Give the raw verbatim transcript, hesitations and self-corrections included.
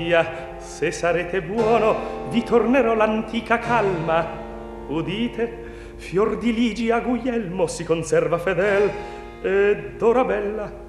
via, se sarete buono vi tornerò l'antica calma. Udite, fior di Ligia Guglielmo si conserva fedel, ed ora bella